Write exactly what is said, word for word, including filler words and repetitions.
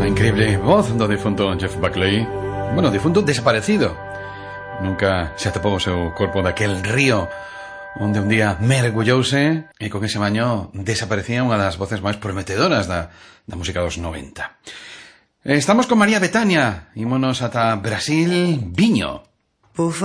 Increíble voz do difunto Jeff Buckley. Bueno, difunto desaparecido. Nunca se atopou o seu corpo daquel río onde un día mergullouse e con ese baño desaparecía unha das voces máis prometedoras da, da música dos noventa. Estamos con María Bethânia. Ímonos ata Brasil, Viño.